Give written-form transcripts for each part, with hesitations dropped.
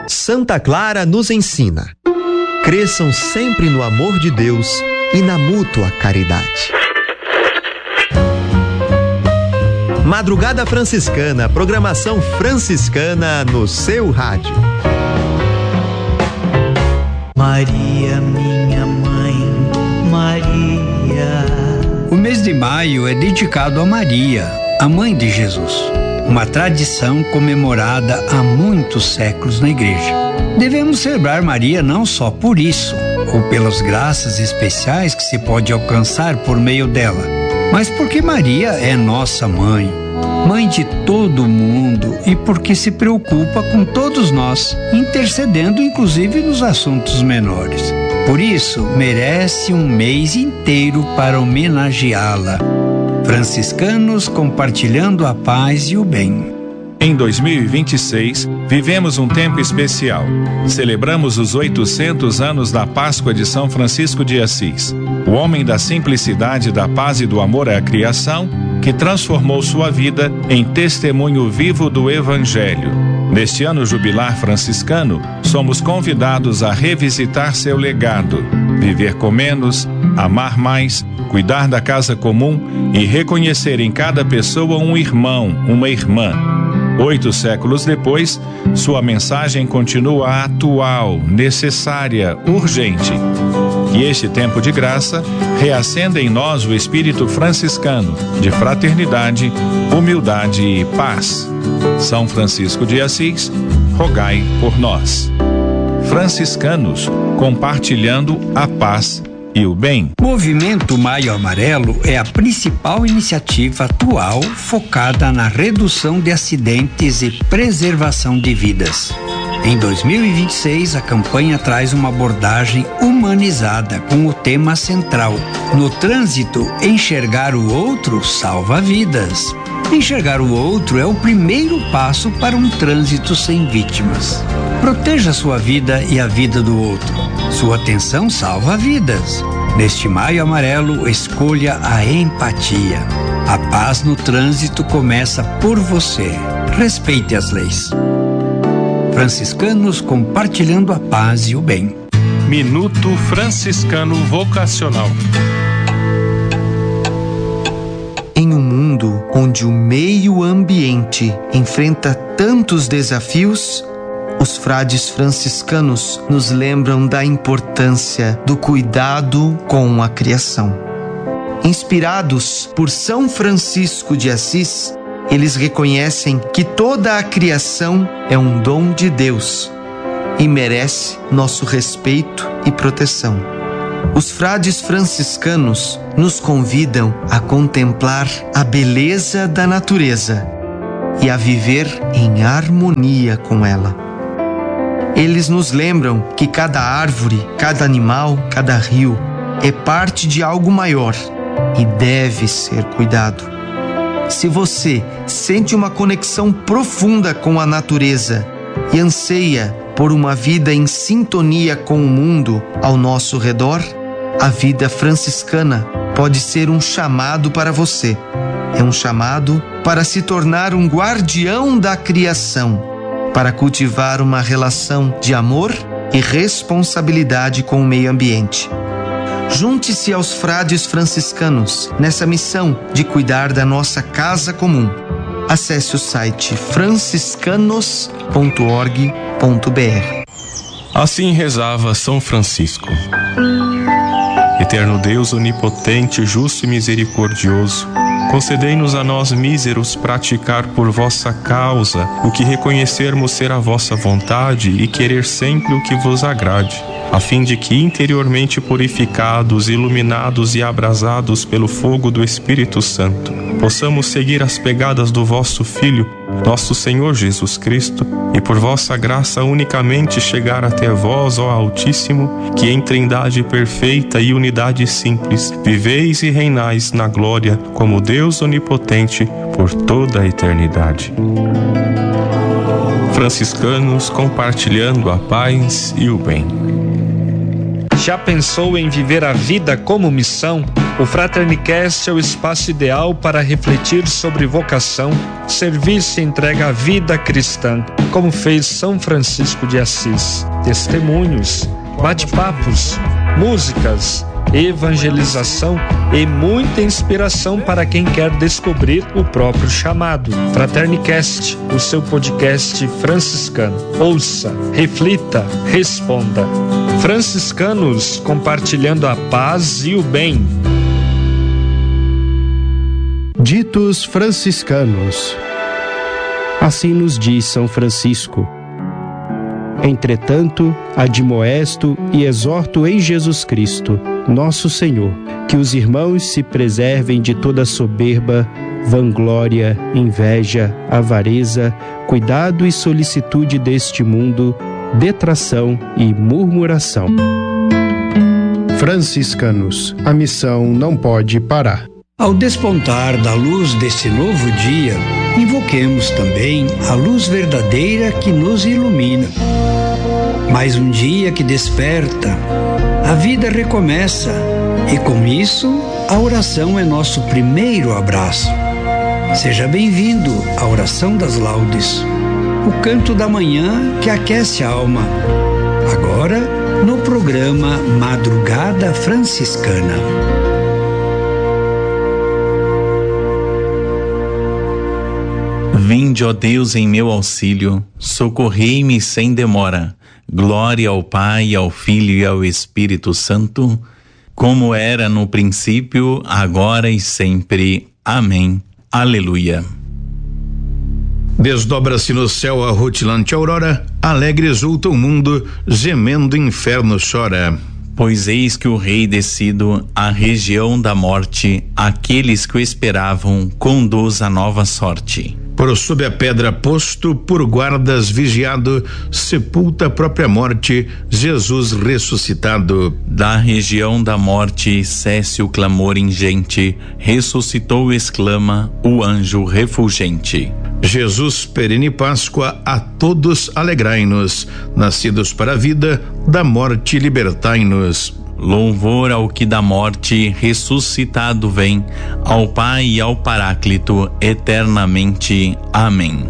Santa Clara nos ensina: cresçam sempre no amor de Deus e na mútua caridade. Madrugada Franciscana, programação franciscana no seu rádio. Maria, minha mãe, Maria. O mês de maio é dedicado a Maria, a mãe de Jesus. Uma tradição comemorada há muitos séculos na igreja. Devemos celebrar Maria não só por isso, ou pelas graças especiais que se pode alcançar por meio dela, mas porque Maria é nossa mãe, mãe de todo mundo, e porque se preocupa com todos nós, intercedendo inclusive nos assuntos menores. Por isso, merece um mês inteiro para homenageá-la. Franciscanos compartilhando a paz e o bem. Em 2026, vivemos um tempo especial. Celebramos os 800 anos da Páscoa de São Francisco de Assis, o homem da simplicidade, da paz e do amor à criação, que transformou sua vida em testemunho vivo do Evangelho. Neste ano jubilar franciscano, somos convidados a revisitar seu legado, viver com menos, amar mais, cuidar da casa comum e reconhecer em cada pessoa um irmão, uma irmã. 8 séculos depois, sua mensagem continua atual, necessária, urgente. Que este tempo de graça reacenda em nós o espírito franciscano de fraternidade, humildade e paz. São Francisco de Assis, rogai por nós. Franciscanos, compartilhando a paz e o bem. Movimento Maio Amarelo é a principal iniciativa atual focada na redução de acidentes e preservação de vidas. Em 2026, a campanha traz uma abordagem humanizada com o tema central: no trânsito, enxergar o outro salva vidas. Enxergar o outro é o primeiro passo para um trânsito sem vítimas. Proteja sua vida e a vida do outro. Sua atenção salva vidas. Neste Maio Amarelo, escolha a empatia. A paz no trânsito começa por você. Respeite as leis. Franciscanos compartilhando a paz e o bem. Minuto Franciscano Vocacional. Em um mundo onde o meio ambiente enfrenta tantos desafios, os frades franciscanos nos lembram da importância do cuidado com a criação. Inspirados por São Francisco de Assis, eles reconhecem que toda a criação é um dom de Deus e merece nosso respeito e proteção. Os frades franciscanos nos convidam a contemplar a beleza da natureza e a viver em harmonia com ela. Eles nos lembram que cada árvore, cada animal, cada rio é parte de algo maior e deve ser cuidado. Se você sente uma conexão profunda com a natureza e anseia por uma vida em sintonia com o mundo ao nosso redor, a vida franciscana pode ser um chamado para você. É um chamado para se tornar um guardião da criação, para cultivar uma relação de amor e responsabilidade com o meio ambiente. Junte-se aos frades franciscanos nessa missão de cuidar da nossa casa comum. Acesse o site franciscanos.org.br. Assim rezava São Francisco. Eterno Deus onipotente, justo e misericordioso, concedei-nos a nós míseros praticar por vossa causa o que reconhecermos ser a vossa vontade e querer sempre o que vos agrade, a fim de que interiormente purificados, iluminados e abrasados pelo fogo do Espírito Santo, possamos seguir as pegadas do vosso Filho, nosso Senhor Jesus Cristo, e por vossa graça unicamente chegar até vós, ó Altíssimo, que em trindade perfeita e unidade simples, viveis e reinais na glória como Deus onipotente por toda a eternidade. Franciscanos compartilhando a paz e o bem. Já pensou em viver a vida como missão? O Fraternicast é o espaço ideal para refletir sobre vocação, serviço e entrega à vida cristã, como fez São Francisco de Assis. Testemunhos, bate-papos, músicas, evangelização e muita inspiração para quem quer descobrir o próprio chamado. Fraternicast, o seu podcast franciscano. Ouça, reflita, responda. Franciscanos compartilhando a paz e o bem. Ditos franciscanos. Assim nos diz São Francisco. Entretanto, admoesto e exorto em Jesus Cristo, nosso Senhor, que os irmãos se preservem de toda soberba, vanglória, inveja, avareza, cuidado e solicitude deste mundo, detração e murmuração. Franciscanos, a missão não pode parar. Ao despontar da luz deste novo dia, invoquemos também a luz verdadeira que nos ilumina. Mais um dia que desperta, a vida recomeça e com isso a oração é nosso primeiro abraço. Seja bem-vindo à oração das laudes, o canto da manhã que aquece a alma. Agora no programa Madrugada Franciscana. Vinde, ó Deus, em meu auxílio, socorrei-me sem demora. Glória ao Pai, ao Filho e ao Espírito Santo, como era no princípio, agora e sempre. Amém. Aleluia. Desdobra-se no céu a rutilante aurora, alegre exulta o mundo, gemendo o inferno chora. Pois eis que o Rei descido à região da morte, aqueles que o esperavam, conduz a nova sorte. Por sob a pedra posto, por guardas vigiado, sepulta a própria morte, Jesus ressuscitado. Da região da morte cesse o clamor ingente, ressuscitou, exclama o anjo refulgente. Jesus perene Páscoa, a todos alegrai-nos, nascidos para a vida, da morte libertai-nos. Louvor ao que da morte ressuscitado vem, ao Pai e ao Paráclito eternamente. Amém.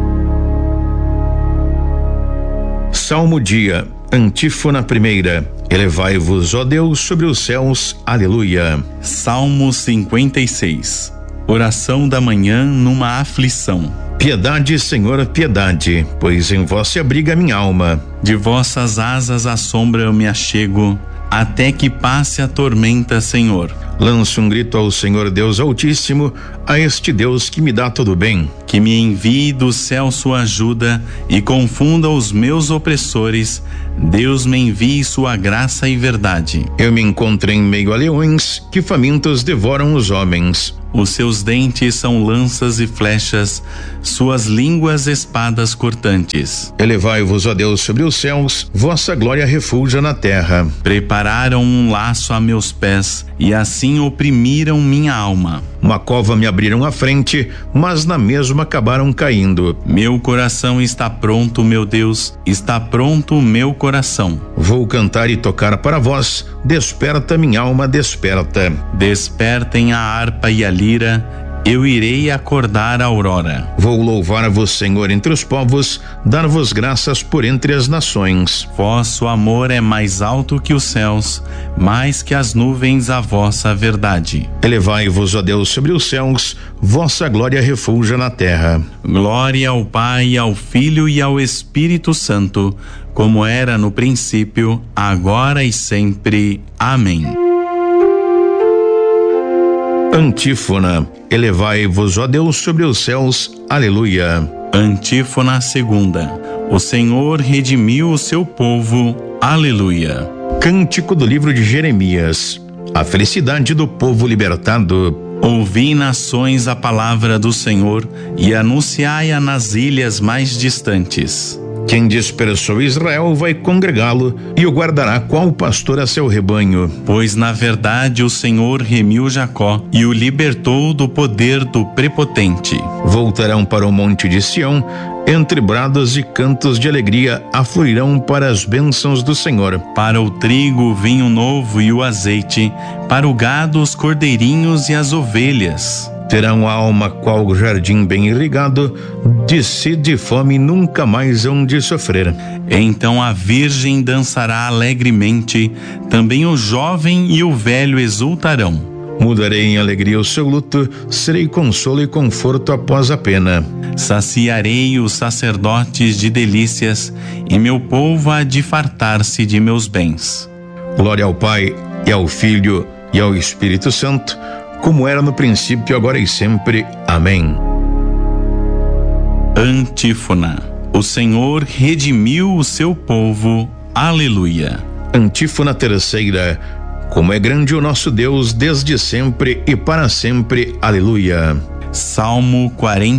Salmo dia, antífona primeira. Elevai-vos, ó Deus, sobre os céus. Aleluia. Salmo 56. Oração da manhã numa aflição. Piedade, Senhor, piedade, pois em vós se abriga minha alma. De vossas asas à sombra eu me achego, até que passe a tormenta, Senhor. Lanço um grito ao Senhor Deus Altíssimo, a este Deus que me dá todo bem. Que me envie do céu sua ajuda e confunda os meus opressores. Deus me envie sua graça e verdade. Eu me encontro em meio a leões, que famintos devoram os homens. Os seus dentes são lanças e flechas, suas línguas espadas cortantes. Elevai-vos, ó Deus, sobre os céus, vossa glória refulja na terra. Prepararam um laço a meus pés e assim oprimiram minha alma. Uma cova me abriram à frente, mas na mesma acabaram caindo. Meu coração está pronto, meu Deus, está pronto o meu coração. Vou cantar e tocar para vós, desperta minha alma, desperta. Despertem a harpa e a lira, eu irei acordar a aurora. Vou louvar-vos, Senhor, entre os povos, dar-vos graças por entre as nações. Vosso amor é mais alto que os céus, mais que as nuvens a vossa verdade. Elevai-vos, ó Deus, sobre os céus, vossa glória refulja na terra. Glória ao Pai, ao Filho e ao Espírito Santo, como era no princípio, agora e sempre. Amém. Antífona. Elevai-vos, ó Deus, sobre os céus. Aleluia. Antífona segunda. O Senhor redimiu o seu povo. Aleluia. Cântico do livro de Jeremias. A felicidade do povo libertado. Ouvi, nações, a palavra do Senhor e anunciai-a nas ilhas mais distantes. Quem dispersou Israel vai congregá-lo e o guardará qual pastor a seu rebanho. Pois na verdade o Senhor remiu Jacó e o libertou do poder do prepotente. Voltarão para o monte de Sião Entre brados e cantos de alegria afluirão para as bênçãos do Senhor. Para o trigo, o vinho novo e o azeite, para o gado, os cordeirinhos e as ovelhas. Terão a alma qual jardim bem irrigado, de sede e fome nunca mais hão de sofrer. Então a virgem dançará alegremente, também o jovem e o velho exultarão. Mudarei em alegria o seu luto, serei consolo e conforto após a pena. Saciarei os sacerdotes de delícias, e meu povo há de fartar-se de meus bens. Glória ao Pai, e ao Filho, e ao Espírito Santo, como era no princípio, agora e sempre. Amém. Antífona. O Senhor redimiu o seu povo. Aleluia. Antífona terceira. Como é grande o nosso Deus desde sempre e para sempre. Aleluia. Salmo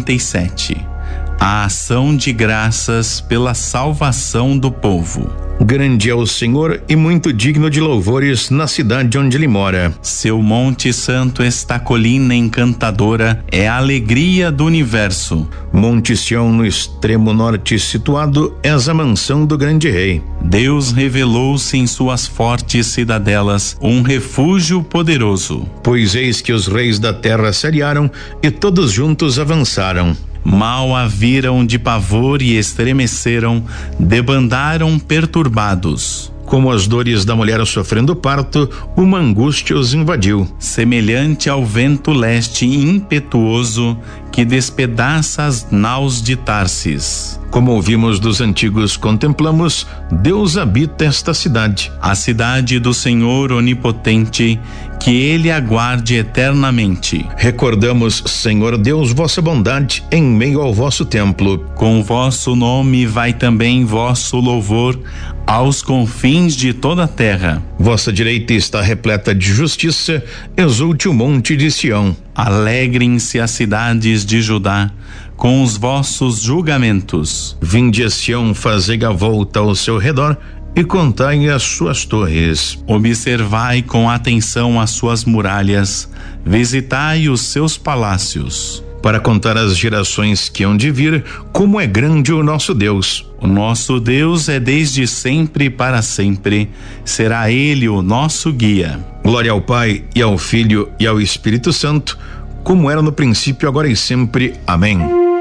47. A ação de graças pela salvação do povo. Grande é o Senhor e muito digno de louvores na cidade onde ele mora. Seu monte santo está colina encantadora, é a alegria do universo. Monte Sião, no extremo norte situado, és a mansão do grande rei. Deus revelou-se em suas fortes cidadelas, um refúgio poderoso. Pois eis que os reis da terra se aliaram e todos juntos avançaram. Mal a viram de pavor e estremeceram, debandaram perturbados. Como as dores da mulher sofrendo parto, uma angústia os invadiu. Semelhante ao vento leste impetuoso que despedaça as naus de Tarsis. Como ouvimos dos antigos, contemplamos, Deus habita esta cidade. A cidade do Senhor onipotente, que ele aguarde eternamente. Recordamos, Senhor Deus, vossa bondade em meio ao vosso templo. Com vosso nome vai também vosso louvor aos confins de toda a terra. Vossa direita está repleta de justiça, exulte o monte de Sião. Alegrem-se as cidades de Judá com os vossos julgamentos. Vinde a Sião, fazei a volta ao seu redor e contai as suas torres. Observai com atenção as suas muralhas, visitai os seus palácios. Para contar às gerações que hão de vir, como é grande o nosso Deus. O nosso Deus é desde sempre e para sempre, será ele o nosso guia. Glória ao Pai, e ao Filho, e ao Espírito Santo, como era no princípio, agora e sempre. Amém.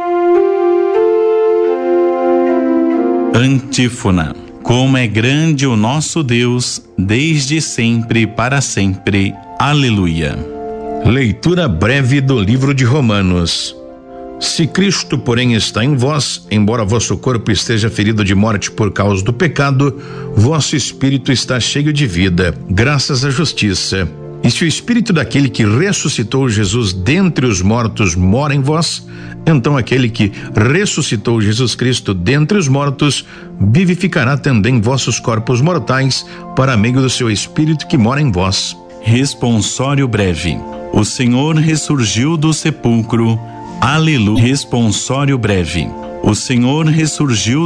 Antífona. Como é grande o nosso Deus, desde sempre e para sempre. Aleluia. Leitura breve do livro de Romanos. Se Cristo, porém, está em vós, embora vosso corpo esteja ferido de morte por causa do pecado, vosso espírito está cheio de vida, graças à justiça. E se o espírito daquele que ressuscitou Jesus dentre os mortos mora em vós, então aquele que ressuscitou Jesus Cristo dentre os mortos vivificará também vossos corpos mortais para meio do seu espírito que mora em vós. Responsório breve. O Senhor ressurgiu do sepulcro. Aleluia. Responsório breve. O Senhor ressurgiu